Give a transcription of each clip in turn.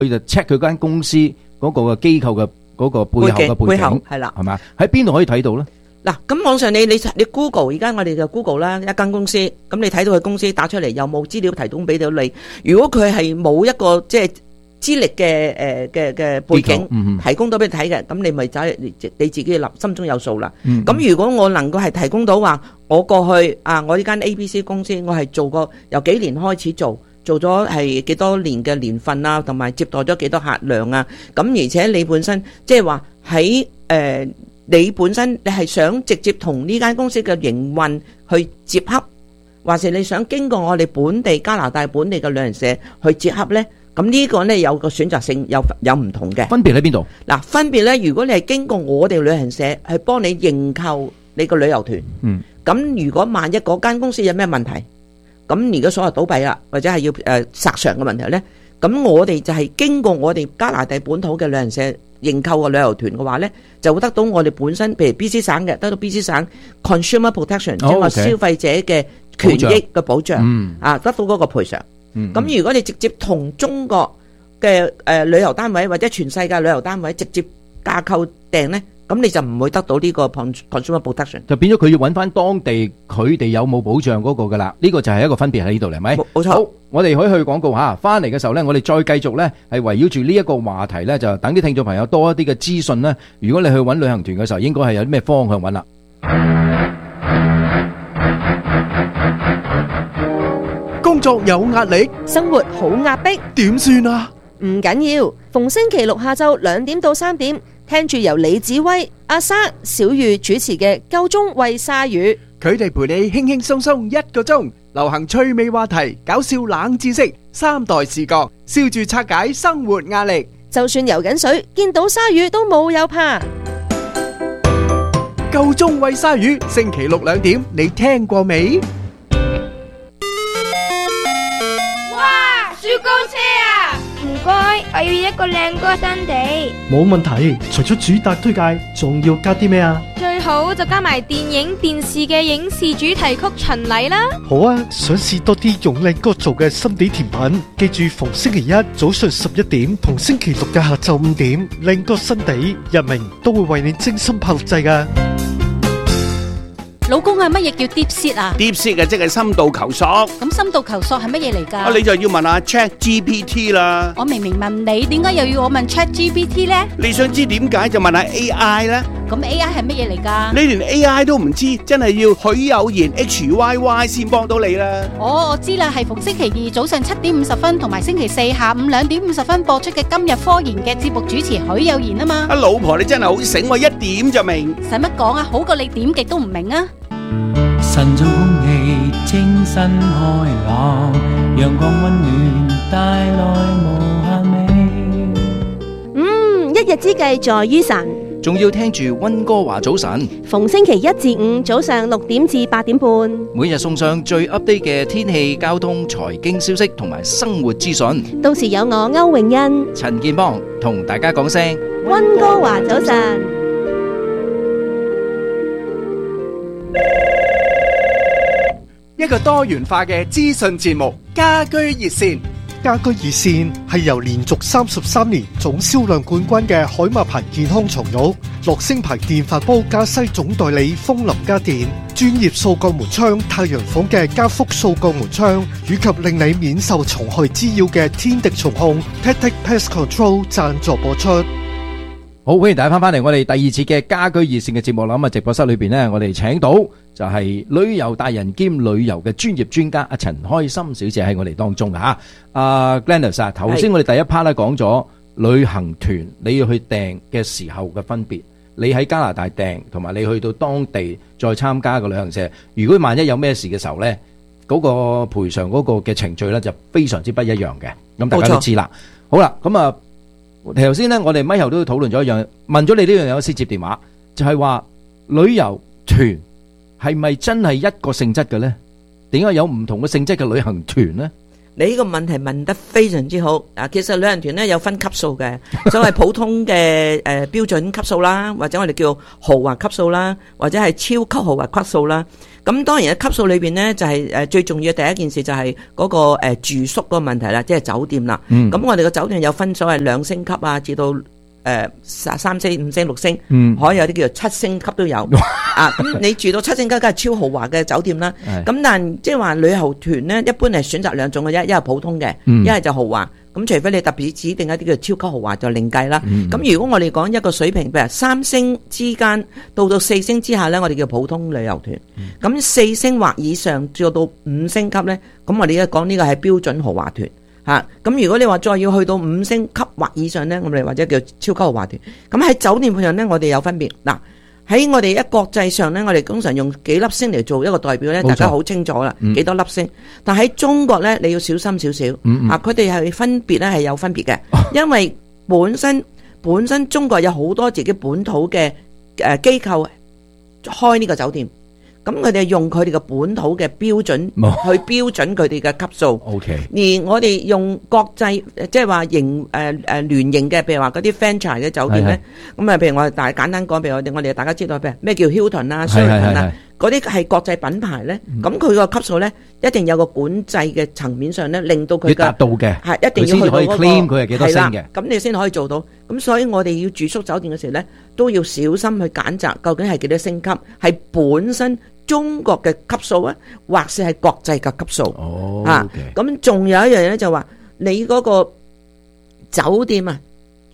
佢就 check 佢間公司嗰個嘅機構嘅嗰個背後嘅背景係啦， 係嘛？喺邊度可以睇到咧？ 嗱，咁網上你 Google， 而家我哋就 Google 啦，一間公司，咁你睇到佢公司打出嚟有冇資料提供俾到你？如果佢係冇一個即係資歷嘅背景提供到俾你睇嘅，咁你咪走你自己心中有數啦。咁如果我能夠係提供到話，我過去我呢間 ABC 公司，我係做過由幾年開始做咗係幾多年嘅年份啊，同埋接待咗幾多客量啊。咁而且你本身即係話喺你本身你係想直接同呢間公司嘅營運去接洽，或是你想經過我哋本地加拿大本地嘅旅行社去接洽呢？咁呢個呢，有個選擇性有唔同嘅分別喺邊度？ 嗱，分別呢，如果你係經過我哋旅行社去幫你認購你個旅遊團，咁如果萬一嗰間公司有咩問題，咁如果所謂倒閉啦，或者係要索償嘅問題呢，咁我哋就係經過我哋加拿大本土嘅旅行社認購嘅旅遊團嘅話呢，就會得到我哋本身譬如 BC 省嘅，得到 BC 省 Consumer Protection 即係話消費者嘅權益嘅保障，得到嗰個賠償。咁如果你直接同中國嘅旅遊單位或者全世界旅遊單位直接架構訂呢，咁你就唔會得到呢個 consumer protection， 就變咗佢要揾翻當地佢哋有冇保障嗰個噶啦，呢個就係一個分別喺呢度嚟，係咪？ 冇錯。 好，我哋可以去廣告嚇，翻嚟嘅時候呢，我哋再繼續呢，係圍繞住呢一個話題呢，就等啲聽眾朋友多一啲嘅資訊呢。如果你去揾旅行團嘅時候，應該係有啲咩方向揾啦？ 工作有壓力， 生活好壓迫， 點算啊？ 唔緊要，逢星期六下晝2點到3點，聽住由李子威、阿莎、小玉主持嘅《夠鐘喂鯊魚》， 佢哋陪你輕輕鬆鬆1個鐘，流行趣味話題、搞笑冷知識、3代視角，笑住拆解生活壓力。 就算游緊水，見到鯊魚都冇有怕。 夠鐘喂鯊魚，星期六2點，你聽過未？ 雪糕車啊！唔該，我要一個靚歌新地。 冇問題，除咗主打推介，仲要加啲咩啊？ 最好就加埋電影、電視嘅影視主題曲巡禮啦。 好啊，想試多啲用靚歌做嘅心地甜品，記住逢星期一早上11點同星期六嘅下晝5點，靚歌新地日明都會為你精心炮製㗎。 老公啊，乜嘢叫 deep sea 啊 ？deep sea 即係深度求索。 咁深度求索係乜嘢嚟㗎？ 你就要問下 ChatGPT 啦。 我明明問你，點解又要我問 ChatGPT 呢？ 你想知點解就問下 AI 啦。 咁 AI 係乜嘢嚟㗎？ 你連 AI 都唔知，真係要許有言 HYY 先幫到你啦。 哦，我知啦，係逢星期二早上7點50分同埋星期四下午2點50分播出嘅今日科研嘅節目主持許有言啊嘛。 阿老婆你真係好醒喎，一點就明。 使乜講啊？好過你點極都唔明啊！ 晨早空氣清新開朗，陽光溫暖帶來無限美。 一日之計在於晨， 仲要聽住溫哥華早晨， 逢星期1至5早上6點至8點半， 每日送上最 update 嘅天氣、交通、財經消息同埋生活資訊。 到時有我歐詠欣、 陳建邦同大家講聲溫哥華早晨。 一個多元化嘅資訊節目，家居熱線。 家居熱線係由連續33年總銷量冠軍嘅海馬牌健康床褥、樂聲牌電飯煲加西總代理風林家電、專業掃角門窗太陽房嘅加福掃角門窗，以及令你免受蟲害滋擾嘅天敵蟲控 Tactic Pest Control 贊助播出。 好，歡迎大家翻嚟我哋第2次嘅家居熱線嘅節目啦。咁啊，直播室裏邊呢，我哋請到就係旅遊達人兼旅遊嘅專業專家阿陳開心小姐喺我哋當中嘅吓。阿 Gladys 啊，頭先我哋第一 part 咧講咗旅行團你要去訂嘅時候嘅分別，你喺加拿大訂同埋你去到當地再參加個旅行社，如果萬一有咩事嘅時候呢，嗰個賠償嗰個嘅程序呢就非常之不一樣嘅。咁大家都知啦。好啦，咁啊。頭先咧，我哋咪後都討論咗一樣，問咗你呢樣嘢先接電話，就係話旅遊團係咪真係一個性質嘅咧？點解有唔同嘅性質嘅旅行團咧？ 你呢個問題問得非常之好啊！其實旅行團咧有分級數嘅，所謂普通嘅標準級數啦，或者我哋叫豪華級數啦，或者係超級豪華級數啦。咁當然喺級數裏邊咧，就係最重要嘅第一件事就係嗰個住宿嗰個問題啦，即係酒店啦。咁我哋個酒店有分所謂2星級啊，至到3星、5星、6星，可以有啲叫做7星級都有啊。咁你住到7星級，梗係超豪華嘅酒店啦。咁但即係話旅遊團咧，一般係選擇兩種嘅啫，一係普通嘅，一係就豪華。咁除非你特別指定一啲叫超級豪華，就另計啦。咁如果我哋講一個水平，譬如3星之間到4星之下咧，我哋叫普通旅遊團。咁4星或以上至到5星級咧，咁我哋而家講呢個係標準豪華團。咁如果你話再要去到5星級或以上咧，我哋或者叫超級豪華團。咁喺酒店上咧，我哋有分別。嗱，喺我哋一國際上咧，我哋通常用幾粒星嚟做一個代表咧，大家好清楚啦，幾多粒星。但喺中國咧，你要小心少少。佢哋係分別咧係有分別嘅，因為本身中國有好多自己本土嘅機構開呢個酒店。咁佢哋用佢哋嘅本土嘅標準去標準佢哋嘅級數。而我哋用國際即係話聯營嘅，譬如話嗰啲 franchise 嘅酒店咧，咁啊，譬如我哋簡單講，譬如我哋大家知道譬如咩叫 Hilton 啊、Sheraton 啊，嗰啲係國際品牌咧，咁佢個級數咧一定有個管制嘅層面上咧，令到佢達到嘅係一定要去到嗰個，佢係幾多星嘅，咁你先可以做到。咁所以我哋要住宿酒店嘅時候咧，都要小心去揀擇，究竟係幾多星級，係本身中國嘅級數啊，或是係國際嘅級數。咁仲有一樣嘢咧，就話你嗰個酒店啊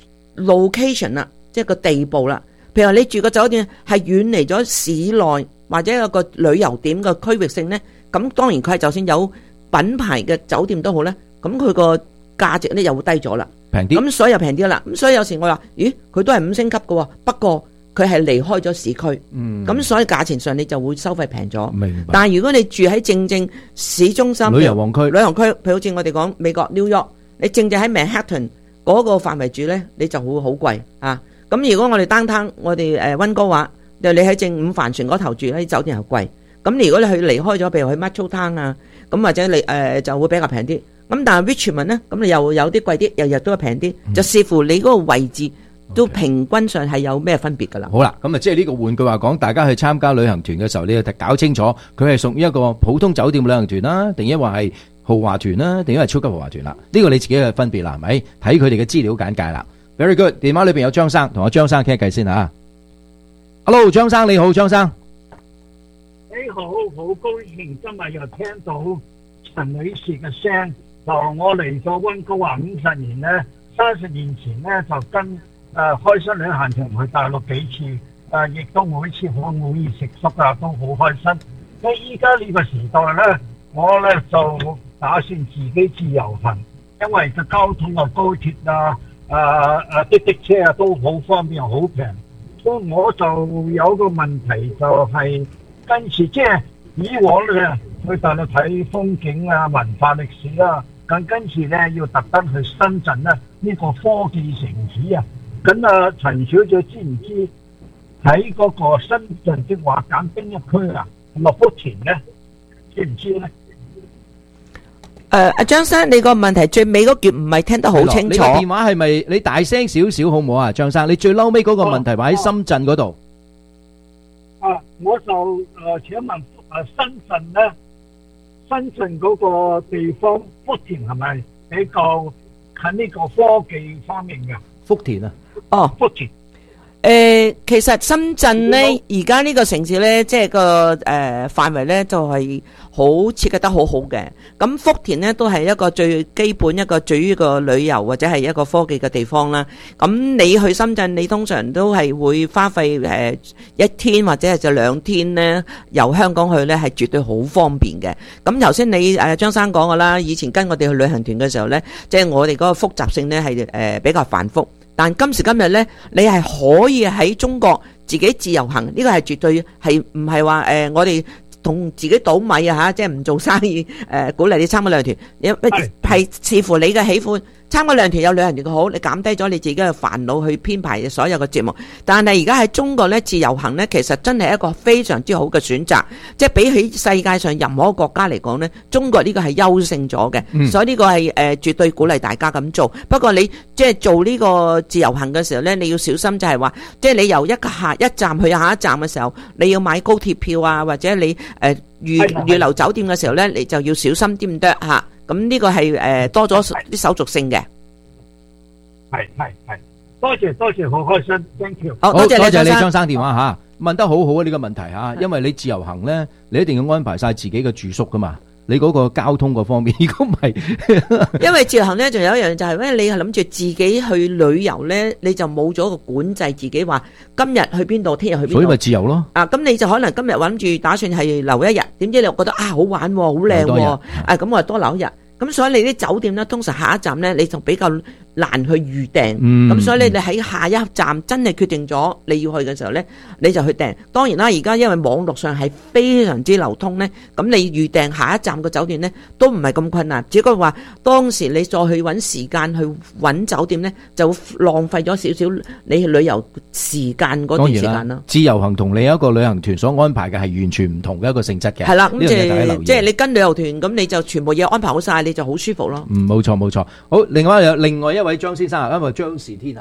location 啦，即係個地步啦。譬如話你住個酒店係遠離咗市內或者有個旅遊點嘅區域性咧，咁當然佢係就算有品牌嘅酒店都好咧，咁佢個價值咧又會低咗啦，平啲。咁所以又平啲啦。咁所以有時我話，咦，佢都係5星級嘅，不過佢係離開咗市區，咁所以價錢上你就會收費平咗。明白。但係如果你住喺正市中心旅遊旺區，譬如好似我哋講美國 New York，你正喺 Manhattan 嗰個範圍住咧，你就會好貴啊。咁如果我哋downtown，我哋溫哥華，就你喺正五帆船嗰頭住咧，酒店又貴。咁如果你去離開咗，譬如去 Metro Town 啊，咁或者你就會比較平啲。咁但係 Richmond 咧，咁你又有啲貴啲，日日都係平啲，就視乎你嗰個位置。都平均上係有咩分別㗎啦？好啦，咁啊，即係呢個換句話講，大家去參加旅行團嘅時候，你要搞清楚佢係屬於一個普通酒店旅行團啦，定抑或係豪華團啦，定抑或係超級豪華團啦？呢個你自己嘅分別啦，係咪？睇佢哋嘅資料簡介啦。Very good，電話裏邊有張生，同我張生傾一偈先啊。Hello， 張生你好，張生。 你好，好高興今日又聽到陳女士嘅聲。就我嚟咗溫哥華50年咧，30年前咧就跟開心旅行團去大陸幾次，亦都每次好滿意食宿啊，都好開心。所以依家呢個時代咧，我咧就打算自己自由行，因為個交通啊、高鐵啊、滴滴車啊都好方便、好平。所以我就有個問題就係今次即係以往咧去大陸睇風景啊、文化歷史啊。咁跟住咧要特登去深圳咧呢個科技城市啊，咁啊陳小姐知唔知喺嗰個深圳的話揀邊一區啊？係咪福田咧？知唔知咧？ 阿張生，你個問題最尾嗰句唔係聽得好清楚。 你個電話係咪你大聲少少好唔好啊？張生，你最嬲尾嗰個問題話喺深圳嗰度。 我就請問深圳咧？深圳嗰個地方，福田係咪比較近呢個科技方面嘅？ 福田啊， 哦， 福田。 其實深圳咧，而家呢個城市咧，即係個範圍咧，就係好設計得好好嘅。咁福田咧都係一個最基本一個對於個旅遊或者係一個科技嘅地方啦。咁你去深圳，你通常都係會花費1天或者係就2天咧，由香港去咧係絕對好方便嘅。咁頭先你張生講嘅啦，以前跟我哋去旅行團嘅時候咧，即係我哋嗰個複雜性咧係比較繁複。但今時今日咧，你係可以喺中國自己自由行，呢個係絕對係唔係話我哋同自己倒米啊嚇，即係唔做生意鼓勵你參加旅行團，係視乎你嘅喜歡。 參加旅行團有旅行團嘅好，你減低咗你自己嘅煩惱去編排所有嘅節目。但係而家喺中國咧，自由行咧其實真係一個非常之好嘅選擇，即係比起世界上任何一個國家嚟講咧，中國呢個係優勝咗嘅，所以呢個係絕對鼓勵大家咁做。不過你即係做呢個自由行嘅時候咧，你要小心就係話，即係你由一站去下一站嘅時候，你要買高鐵票啊，或者你預留酒店嘅時候咧，你就要小心啲咁多嚇。咁呢個係多咗啲手續性嘅。 係，多謝，好開心 ，thank you。 好，多謝你張生電話嚇，問得好好啊呢個問題嚇，因為你自由行咧，你一定要安排晒自己嘅住宿噶嘛。你嗰個交通嗰方面，如果唔係， 因為自由行咧，仲有一樣就係咧，你係諗住自己去旅遊咧，你就冇咗個管制，自己話今日去邊度，聽日去邊度， 所以咪自由咯。 咁你就可能今日諗住打算係留一日，點知你又覺得好玩喎，好靚喎，咁我多留一日。咁所以你啲酒店咧，通常下一站咧，你就比較難去預訂。咁所以你喺下一站真係決定咗你要去嘅時候咧，你就去訂。當然啦，而家因為網絡上係非常之流通咧，咁你預訂下一站個酒店咧都唔係咁困難。只不過話當時你再去揾時間去揾酒店咧，就浪費咗少少你去旅遊時間嗰段時間啦。 自由行同另一個旅行團所安排嘅係完全唔同嘅一個性質嘅。 係啦，咁即係你跟旅遊團，咁你就全部嘢安排好晒，你就好舒服咯。 冇錯。好，另外一位張先生啊，因為張氏天下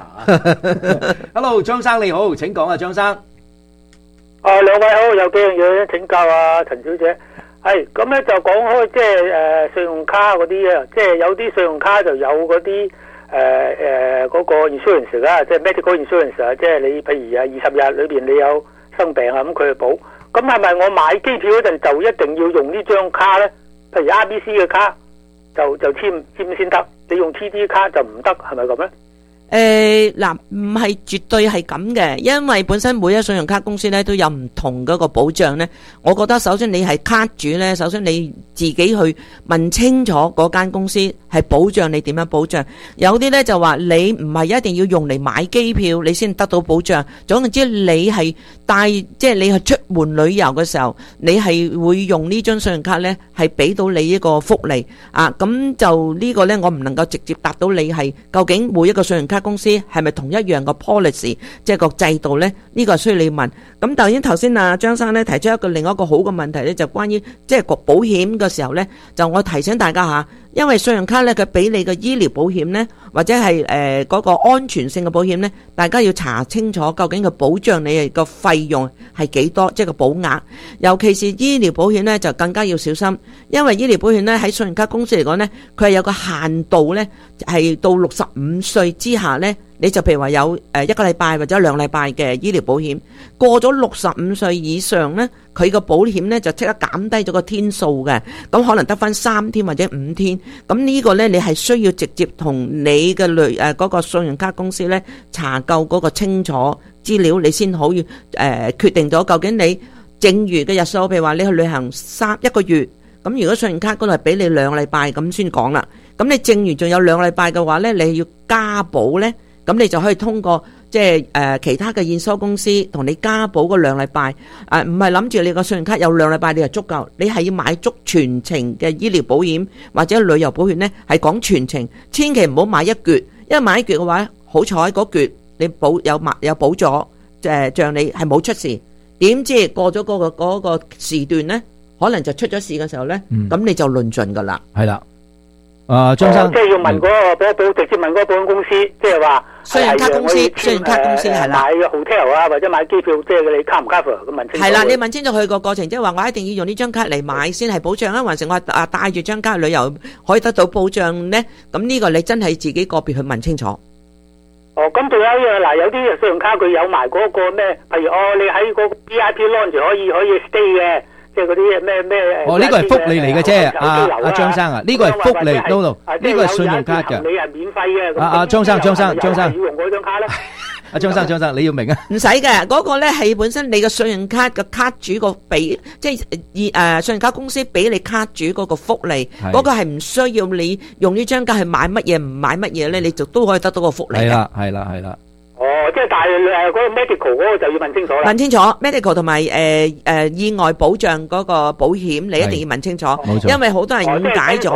Hello， 張生你好，請講啊，張生。 兩位好，有幾樣嘢請教啊，陳小姐。係咁咧，就講開即係信用卡嗰啲啊，即係有啲信用卡就有嗰啲嗰個 insurance 啦，即係 medical insurance 啊，即係你譬如20日裏邊你有生病啊，咁佢去保。咁係咪我買機票嗰陣就一定要用呢張卡咧？譬如 RBC 嘅卡就簽先得，你用 TD 卡就唔得，係咪咁咧？ 嗱，唔係絕對係咁嘅，因為本身每一信用卡公司咧都有唔同嗰個保障咧。我覺得首先你係卡主咧，首先你自己去問清楚嗰間公司係保障你點樣保障。有啲咧就話你唔係一定要用嚟買機票你先得到保障。總言之，你係即係你係出門旅遊嘅時候，你係會用呢張信用卡咧，係俾到你一個福利啊。咁就呢個咧，我唔能夠直接答到你係究竟每一個信用卡公司係咪同一樣個 policy， 即係個制度呢？呢個需要你問。咁頭先啊張生呢提出另一個好嘅問題呢，就關於即係個保險嘅時候呢，就我提醒大家吓，因為信用卡呢，佢俾你嘅醫療保險呢，或者係嗰個安全性嘅保險呢，大家要查清楚究竟佢保障你個費用係幾多，即係個保額。尤其是醫療保險呢，就更加要小心，因為醫療保險呢，喺信用卡公司嚟講呢，佢係有個限度呢，係到65歲之下呢，你就譬如話有1個禮拜或者2禮拜嘅醫療保險，過咗65歲以上呢，佢個保險呢就即刻減低咗個天數嘅，咁可能得翻3天或者5天。咁呢個呢，你係需要直接同你嘅嗰個信用卡公司呢查夠嗰個清楚資料，你先可以決定咗究竟你剩餘嘅日數，譬如話你去旅行1個月，咁如果信用卡嗰度係俾你2個禮拜咁先講啦。咁你剩餘仲有2個禮拜嘅話呢，你要加保呢，咁你就可以通過即係其他嘅驗收公司同你加保嗰2個禮拜。唔係諗住你個信用卡有2個禮拜你就足夠，你係要買足全程嘅醫療保險或者旅遊保險呢，係講全程，千祈唔好買一橛，因為買一橛嘅話，好彩嗰橛你有保咗，像你係冇出事，點知過咗嗰個時段呢，可能就出咗事嘅時候呢，咁你就論盡噶啦。 係啦。張生， 即係要問嗰個直接問嗰個保險公司，即係話信用卡公司係啦， 買 hotel 啊或者買機票，即係你 cover 唔 cover 咁問清楚。 係啦，你問清楚佢個過程，即係話我一定要用呢張卡嚟買先係保障啊，還是我帶住張卡旅遊可以得到保障呢？咁呢個你真係自己個別去問清楚。 咁仲有一樣嗱，有啲信用卡佢有埋嗰個咩？譬如你喺個 VIP lounge 可以 stay 嘅。即係嗰啲咩？ 呢個係福利嚟嘅啫，阿張生啊，呢個係福利 ，no， 呢個係信用卡㗎。 你係免費嘅。 阿張生， 要用嗰張卡咧？ 阿張生，你要明啊。 唔使嘅，嗰個咧係本身你嘅信用卡嘅卡主個俾，即係信用卡公司俾你卡主嗰個福利，嗰個係唔需要你用呢張卡去買乜嘢，唔買乜嘢咧，你就都可以得到個福利嘅。 係啦。 即係但係嗰個 medical 嗰個就要問清楚啦。 問清楚 medical 同埋意外保障嗰個保險，你一定要問清楚，因為好多人誤解咗。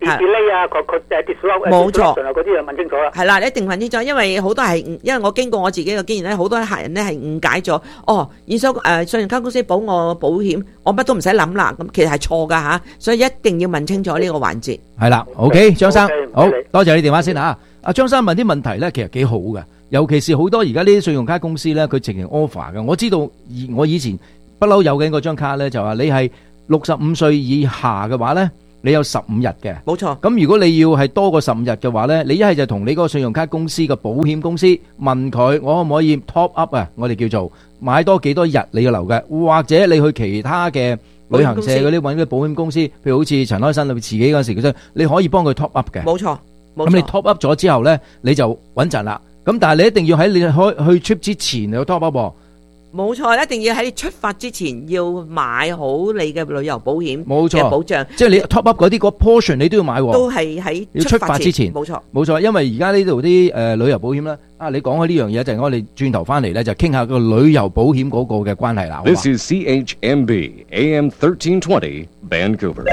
delay 啊，佢冇錯啊嗰啲就問清楚啦。 係啦，你一定問清楚，因為好多係因為我經過我自己嘅經驗咧，好多客人咧係誤解咗，信用卡公司保我保險，我乜都唔使諗啦，咁其實係錯噶吓，所以一定要問清楚呢個環節。 係啦 ，OK， 張生，好多謝你電話先吓。阿張生問啲問題咧，其實幾好嘅，尤其是好多而家呢啲信用卡公司咧，佢直情 offer 嘅。我知道我以前不嬲有嘅嗰張卡咧，就話你係65歲以下嘅話咧，你有15日嘅。 冇錯。 咁如果你要係多過15日嘅話咧，你一係就同你嗰個信用卡公司嘅保險公司問佢，我可唔可以 top up 啊？我哋叫做買多幾多日你要留嘅，或者你去其他嘅旅行社嗰啲揾啲保險公司，譬如好似陳開新你自己嗰時嘅，你可以幫佢 top up 嘅。 冇錯。 咁你 top up 咗之後咧，你就穩陣啦。咁但係你一定要喺你去 trip 之前你要 top up 喎。 冇錯，一定要喺你出發之前要買好你嘅旅遊保險嘅保障。 即係你 top up 嗰啲嗰 portion 你都要買喎。 都係喺出發之前。 冇錯。 冇錯，因為而家呢度啲旅遊保險咧，你講開呢樣嘢就係我哋轉頭翻嚟咧就傾下個旅遊保險嗰個嘅關係啦。 This is CHMB AM 1320 Vancouver。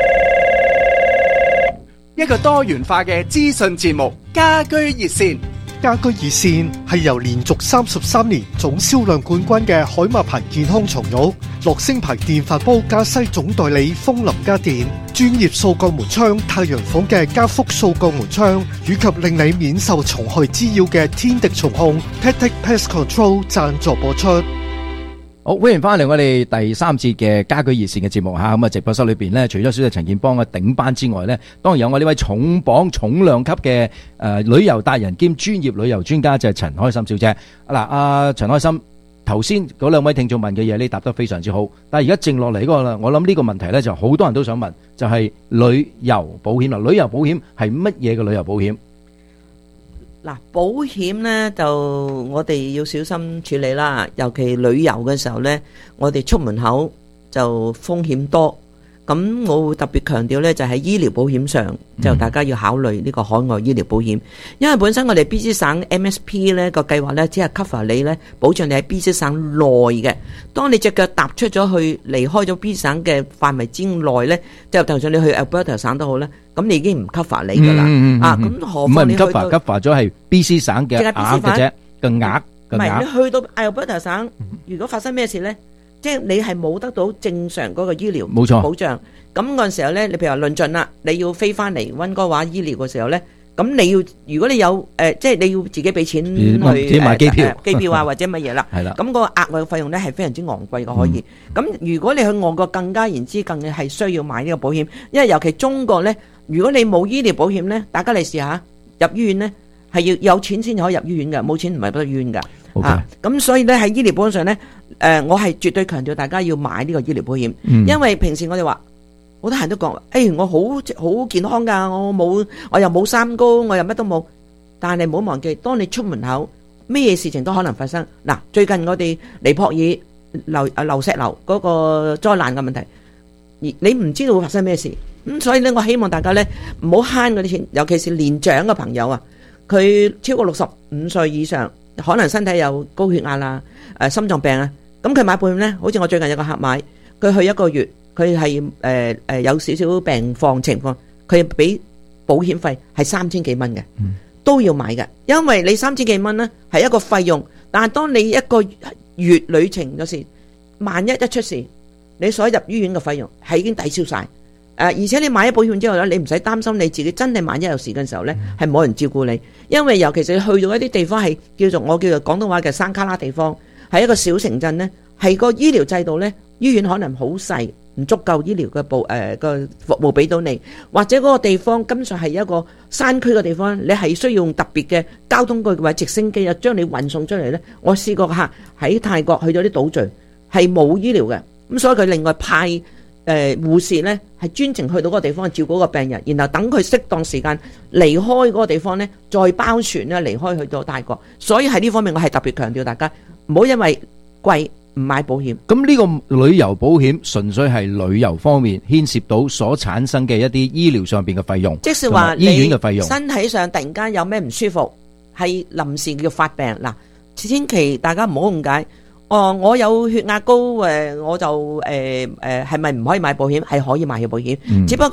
一個多元化嘅資訊節目，家居熱線。 家居熱線係由連續33年總銷量冠軍嘅海馬牌健康床褥、樂聲牌電飯煲加西總代理風林家電、專業掃角門窗太陽房嘅加福掃角門窗，以及令你免受蟲害滋擾嘅天敵蟲控 Tactic Pest Control 贊助播出。 好，歡迎翻嚟我哋第3節嘅家居熱線嘅節目吓。咁啊，直播室裏邊咧，除咗小弟陳建邦嘅頂班之外咧，當然有我呢位重磅重量級嘅旅遊達人兼專業旅遊專家，就係陳開心小姐。嗱，阿陳開心，頭先嗰兩位聽眾問嘅嘢，你答得非常之好。但係而家剩落嚟嗰個啦，我諗呢個問題咧，就好多人都想問，就係旅遊保險啦。旅遊保險係乜嘢嘅旅遊保險？ 嗱，保險呢就我哋要小心處理啦，尤其旅遊嘅時候呢，我哋出門口就風險多，咁我會特別強調呢，就喺醫療保險上，就大家要考慮呢個海外醫療保險，因為本身我哋 BC 省 MSP 呢個計劃呢，只係 cover 你呢，保障你喺 BC 省內嘅，當你隻腳踏出咗去離開咗 BC 省嘅範圍之內呢，就算你去 Alberta 省都好呢，咁你已經唔 cover 你噶啦，咁何況你去到唔係唔 cover 咗係 BC 省嘅額嘅啫，個額唔係你去到 Alberta 省，如果發生咩事呢？即係你係冇得到正常嗰個醫療保障，咁嗰陣時候咧，你譬如話論盡啦，你要飛翻嚟溫哥華醫療嘅時候咧，咁你要如果你有即係你要自己俾錢去買機票啊或者乜嘢啦，係啦，咁個額外嘅費用咧係非常之昂貴嘅可以。咁如果你去外國更加言之更係需要買呢個保險，因為尤其中國咧，如果你冇醫療保險咧，大家嚟試下入醫院咧係要有錢先可以入醫院嘅，冇錢唔係得醫院㗎。咁所以咧喺醫療保險上咧，我係絕對強調大家要買呢個醫療保險，因為平時我哋話好多人都講，我好健康噶，我又冇三高，我又乜都冇，但係唔好忘記，當你出門口，咩嘢事情都可能發生。嗱，最近我哋尼泊爾流石流嗰個災難嘅問題，你唔知道會發生咩事，咁所以咧，我希望大家咧唔好慳嗰啲錢，尤其是年長嘅朋友啊，佢超過65歲以上。可能身體有高血壓啦，心臟病啊，咁佢買保險咧，好似我最近有個客買，佢去1個月，佢係有少少病況情況，佢俾保險費係3000幾蚊嘅，都要買嘅，因為你3000幾蚊咧係一個費用，但係當你一個月旅程嗰時，萬一出事，你所入醫院嘅費用係已經抵消晒。而且你買咗保險之後咧，你唔使擔心你自己真係萬一有事嘅時候咧，係冇人照顧你。因為尤其是去到一啲地方係叫做廣東話嘅山卡拉地方，係一個小城鎮咧，係個醫療制度咧，醫院可能好細，唔足夠醫療嘅個服務俾到你，或者嗰個地方根本上係一個山區嘅地方，你係需要用特別嘅交通工具或者直升機啊，將你運送出嚟咧。我試過客喺泰國去咗啲島嶼係冇醫療嘅，咁所以佢另外派護士咧係專程去到嗰個地方照顧個病人，然後等佢適當時間離開嗰個地方咧，再包船咧離開去到泰國。所以喺呢方面我係特別強調大家唔好因為貴唔買保險。 咁呢個旅遊保險純粹係旅遊方面牽涉到所產生嘅一啲醫療上邊嘅費用， 即是話醫院嘅費用， 身體上突然間有咩唔舒服，係臨時叫發病嗱，千祈大家唔好誤解。我有血壓高，我就係咪唔可以買保險？係可以買保險，只不過話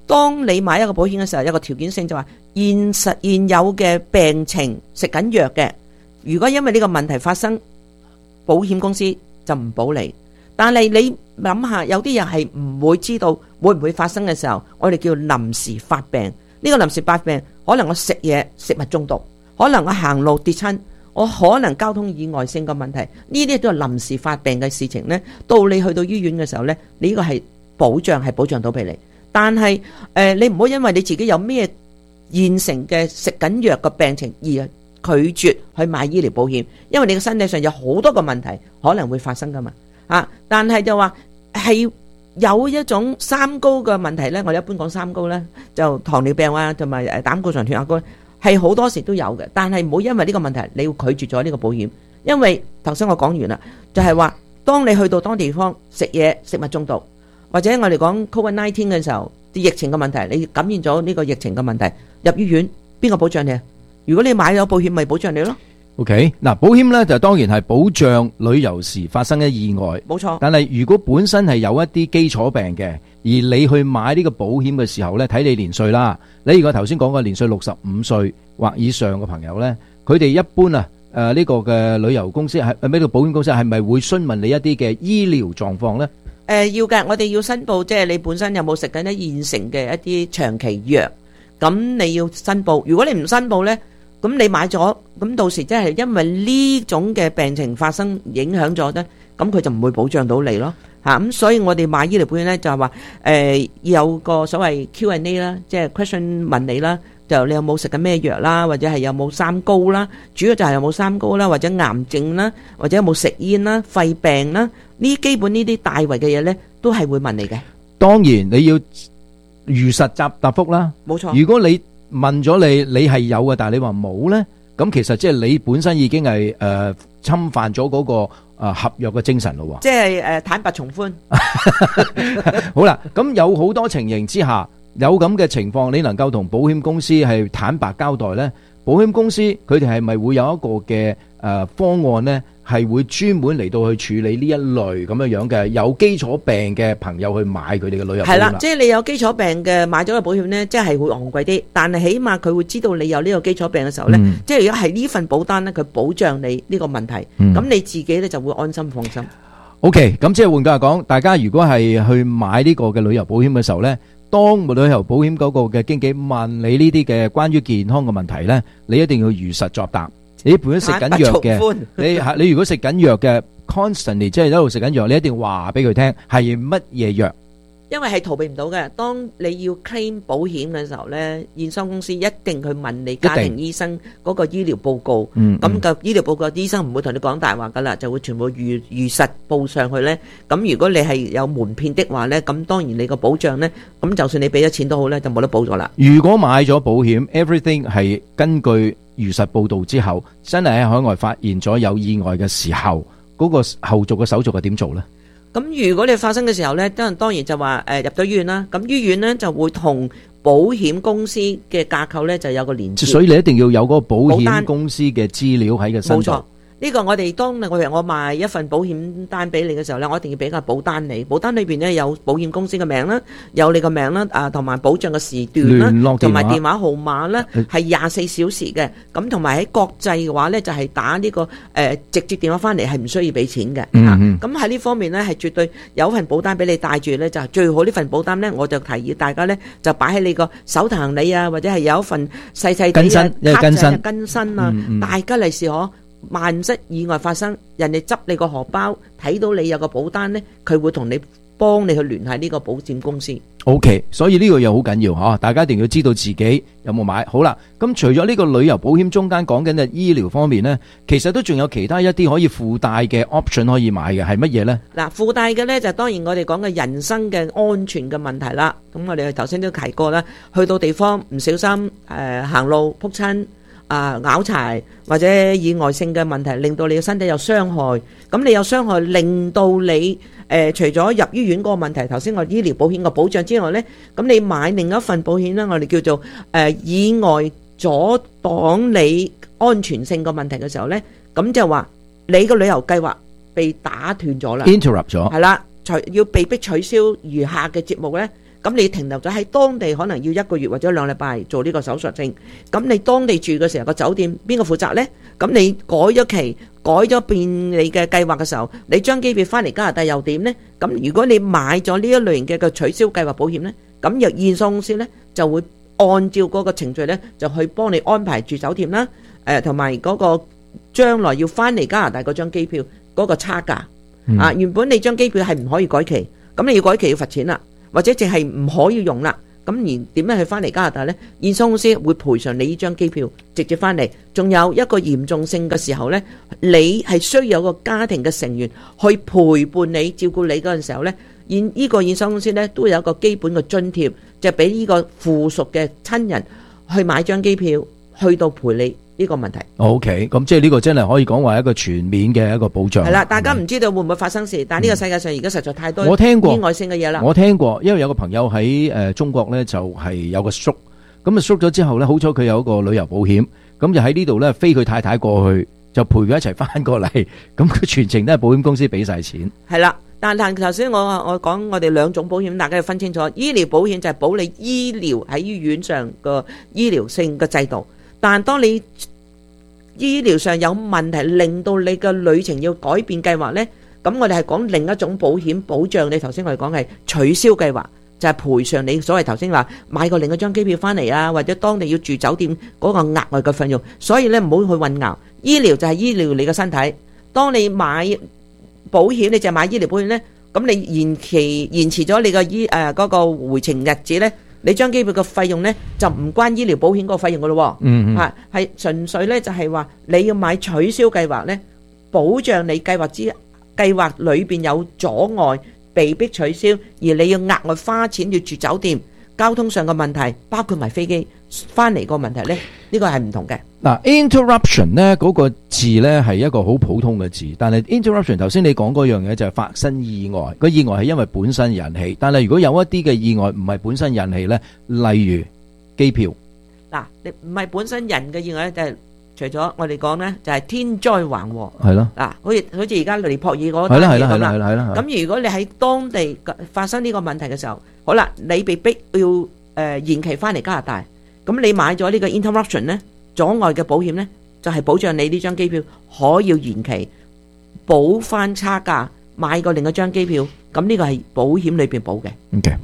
當你買一個保險嘅時候，有個條件性就話現有嘅病情食緊藥嘅，如果因為呢個問題發生，保險公司就唔保你。但係你諗下，有啲人係唔會知道會唔會發生嘅時候，我哋叫臨時發病。呢個臨時發病，可能我食嘢食物中毒，可能我行路跌親，我可能交通意外性嘅問題，呢啲都係臨時發病嘅事情呢。到你去到醫院嘅時候呢，你呢個係保障到俾你。但係你唔好因為你自己有咩現成嘅食緊藥嘅病情而拒絕去買醫療保險，因為你嘅身體上有好多個問題可能會發生噶嘛。但係就話係有一種三高嘅問題呢，我哋一般講三高呢，就糖尿病啊，同埋膽固醇、血壓高，係好多時都有嘅。但係唔好因為呢個問題你要拒絕咗呢個保險，因為頭先我講完啦，就係話當你去到當地方食嘢食物中毒，或者我哋講 COVID-19 嘅時候，啲疫情嘅問題，你感染咗呢個疫情嘅問題，入醫院邊個保障你啊？如果你買咗保險，咪保障你咯。 OK， 嗱，保險咧就當然係保障旅遊時發生嘅意外， 冇錯。 但係如果本身係有一啲基礎病嘅，而你去買呢個保險嘅時候咧，睇你年歲啦。你如果頭先講嘅年歲65歲或以上嘅朋友咧，佢哋一般呢個嘅旅遊公司係呢個保險公司係咪會詢問你一啲嘅醫療狀況咧？ 要嘅，我哋要申報，即係你本身有冇食緊一現成嘅一啲長期藥，咁你要申報。如果你唔申報咧，咁你買咗，咁到時真係因為呢種嘅病情發生影響咗咧，咁佢就唔會保障到你咯。咁所以我哋買醫療保險咧就係話有個所謂 Q&A 啦，即係 question 問你啦，就你有冇食緊咩藥啦，或者係有冇三高啦，主要就係有冇三高啦，或者癌症啦，或者有冇食煙啦、肺病啦，呢基本呢啲大圍嘅嘢咧，都係會問你嘅。 當然你要如實答覆啦。 冇錯。 如果你問咗你係有嘅，但係你話冇咧，咁其實即係你本身已經係侵犯咗嗰個合約嘅精神咯。 即係坦白從寬。 好啦，咁有好多情形之下，有咁嘅情況，你能夠同保險公司係坦白交代咧？保險公司佢哋係咪會有一個嘅方案咧？係會專門嚟到去處理呢一類咁樣嘅有基礎病嘅朋友去買佢哋嘅旅遊保險？係啦， 即係你有基礎病嘅買咗個保險咧，即係會昂貴啲，但係起碼佢會知道你有呢個基礎病嘅時候咧，即係如果係呢份保單咧，佢保障你呢個問題，咁你自己咧就會安心放心。 OK， 咁即係換句話講，大家如果係去買呢個嘅旅遊保險嘅時候咧，當旅遊保險嗰個嘅經紀問你呢啲嘅關於健康嘅問題咧，你一定要如實作答。你本身食緊藥嘅，你如果食緊藥嘅 constantly 即係一路食緊藥，你一定話俾佢聽係乜嘢藥。 因為係逃避唔到嘅，當你要 claim 保險嘅時候咧，驗收公司一定去問你家庭醫生嗰個醫療報告。咁個醫療報告，醫生唔會同你講大話噶啦，就會全部如實報上去咧。咁如果你係有瞞騙的話咧，咁當然你個保障咧，咁就算你俾咗錢都好咧，就冇得保咗啦。 如果買咗保險 ，everything 係根據如實報道之後，真係喺海外發現咗有意外嘅時候，嗰個後續嘅手續係點做咧？ 咁如果你發生嘅時候咧，當然就話入咗醫院啦。咁醫院咧就會同保險公司嘅架構咧就有個連結。 所以你一定要有嗰個保險公司嘅資料喺個身度。冇錯。 呢個我哋當我賣一份保險單俾你嘅時候咧，我一定要俾個保單你。保單裏邊咧有保險公司嘅名啦，有你個名啦，同埋保障嘅時段啦，同埋電話號碼啦，係24小時嘅。咁同埋喺國際嘅話咧，就係打呢個直接電話翻嚟係唔需要俾錢嘅。咁喺呢方面咧係絕對有份保單俾你帶住咧，就係最好呢份保單咧，我就提議大家咧就擺喺你個手提行李啊，或者係有一份細細啲嘅更新啊，大吉利是可。萬一意外發生，人哋執你個荷包，睇到你有個保單呢，佢會同你幫你去聯繫呢個保險公司。 OK， 所以呢個又好緊要吓，大家一定要知道自己有冇買。好啦，咁除咗呢個旅遊保險中間講緊嘅醫療方面呢，其實都仲有其他一啲可以附帶嘅 option 可以買嘅，係乜嘢呢？嗱， 附帶嘅呢，就當然我哋講嘅人身嘅安全嘅問題啦。咁我哋頭先都提過啦，去到地方唔小心行路撲親。拗柴或者意外性嘅問題，令到你嘅身體有傷害。咁你有傷害，令到你除咗入醫院嗰個問題，頭先我醫療保險嘅保障之外呢，咁你買另一份保險呢，我哋叫做意外阻擋你安全性嘅問題嘅時候呢，咁就話你個旅遊計劃被打斷咗啦 ，interrupt 咗， 係啦，要被迫取消餘下嘅節目呢。 咁你停留咗喺當地，可能要1個月或者2禮拜做呢個手術性。咁你當地住嘅時候，個酒店邊個負責呢？咁你改咗期，改咗變你嘅計劃嘅時候，你張機票翻嚟加拿大又點呢？咁如果你買咗呢一類型嘅取消計劃保險呢，咁由驗收公司呢就會按照嗰個程序呢，就去幫你安排住酒店啦，同埋嗰個將來要翻嚟加拿大嗰張機票嗰個差價。原本你張機票係唔可以改期，咁你要改期要罰錢啦，或者淨係唔可以用啦。咁而點樣去翻嚟加拿大呢？驗收公司會賠償你呢張機票直接翻嚟。仲有一個嚴重性嘅時候呢，你係需要有個家庭嘅成員去陪伴你照顧你嗰陣時候呢，呢個驗收公司呢都有一個基本嘅津貼，就俾呢個附屬嘅親人去買張機票去到陪你呢個問題。 OK， 咁即係呢個真係可以講話一個全面嘅一個保障。 係啦，大家唔知道會唔會發生事，但係呢個世界上而家實在太多我聽過意外性嘅嘢啦。 我聽過，因為有個朋友喺中國咧，就係有個叔，咁啊叔咗之後咧，好彩佢有一個旅遊保險，咁就喺呢度咧飛佢太太過去，就陪佢一齊翻過嚟，咁佢全程都係保險公司俾晒錢。 係啦，但頭先我講我哋2種保險，大家要分清楚。醫療保險就係保你醫療喺醫院上個醫療性嘅制度，但當你醫療上有問題，令到你嘅旅程要改變計劃呢，咁我哋係講另一種保險保障你。頭先我哋講係取消計劃，就係賠償你所謂頭先話買過另一張機票翻嚟啊，或者當地要住酒店嗰個額外嘅費用。所以呢，唔好去混淆，醫療就係醫療你嘅身體。當你買保險，你就係買醫療保險呢，咁你延遲咗你嘅嗰個回程日子呢，你張機票嘅費用呢，就唔關醫療保險嗰個費用噶咯。係純粹呢，就係話你要買取消計劃呢，保障你計劃裏邊有阻礙，被逼取消，而你要額外花錢要住酒店，交通上嘅問題，包括埋飛機翻嚟個問題呢，呢個係唔同嘅。 嗱 interruption 呢嗰個字呢係一個好普通嘅字，但係 interruption 頭先你講嗰樣嘢就係發生意外，個意外係因為本身引起，但係如果有一啲嘅意外唔係本身引起呢，例如機票， 嗱，你唔係本身人嘅意外咧，就係除咗我哋講呢，就係天災橫禍， 係咯， 嗱，好似而家尼泊爾嗰單嘢咁啦，咁如果你喺當地發生呢個問題嘅時候，好啦，你被逼要延期翻嚟加拿大，咁你買咗呢個 interruption 呢，阻礙嘅保險呢，就係保障你呢張機票可以延期，補翻差價，買過另一張機票，咁呢個係保險裏邊保嘅。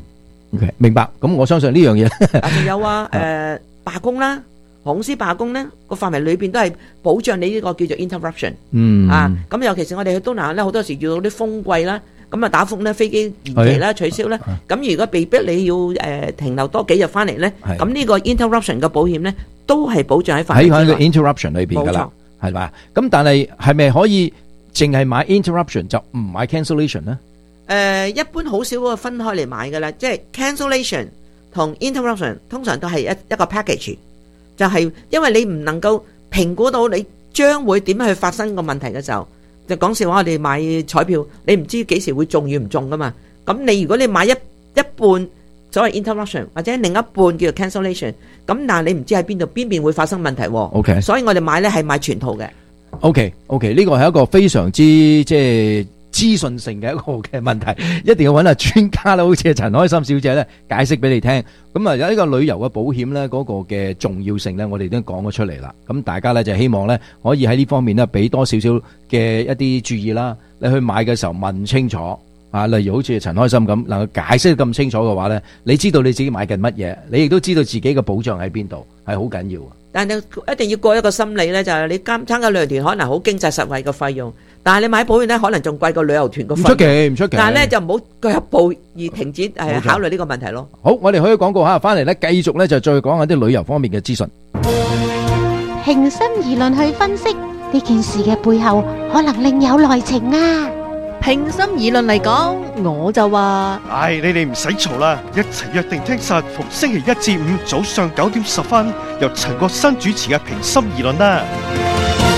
OK，明白。咁我相信呢樣嘢。 仲有罷工啦，航空公司罷工呢個範圍裏邊都係保障你呢個叫做 interruption。咁尤其是我哋去東南亞咧，好多時遇到啲風季啦，咁啊打風咧，飛機延期啦、取消啦，咁如果被逼你要停留多幾日翻嚟咧，咁呢個 interruption 嘅保險咧，都係保障喺範圍之內。 喺個 interruption 裏邊噶啦，係嘛？咁但係係咪可以淨係買 interruption 就唔買 cancellation 咧？ 一般好少會分開嚟買噶啦，即係 cancellation 同 interruption 通常都係一個 package， 就係因為你唔能夠評估到你將會點樣去發生個問題嘅時候，就講笑話，我哋買彩票，你唔知幾時會中與唔中噶嘛。咁你如果你買一半所謂 interruption 或者另一半叫做 cancellation， 咁但係你唔知喺邊邊會發生問題。 OK， 所以我哋買咧係買全套嘅。 OK， 呢個係一個非常之即係資訊性嘅一個嘅問題，一定要揾下專家啦，好似陳開心小姐咧解釋俾你聽。咁啊，有呢個旅遊嘅保險咧，嗰個嘅重要性咧，我哋都講咗出嚟啦。咁大家咧就希望咧可以喺呢方面咧俾多少少嘅一啲注意啦。你去買嘅時候問清楚啊，例如好似陳開心咁，能夠解釋得咁清楚嘅話咧，你知道你自己買緊乜嘢，你亦都知道自己嘅保障喺邊度，係好緊要。 但係一定要過一個心理咧，就係你參加旅遊團可能好經濟實惠嘅費用，但係你買保險咧可能仲貴過旅遊團嘅費用。唔出奇。但係咧就唔好腳入步而停止考慮呢個問題咯。 好，我哋可以廣告下，翻嚟咧繼續咧就再講下啲旅遊方面嘅資訊。 平心而論去分析呢件事嘅背後，可能另有內情啊！ 平心而論嚟講，我就話： 你哋唔使嘈啦，一齊約定聽實，逢星期1至5早上9點10分，由陳國新主持嘅平心而論啦。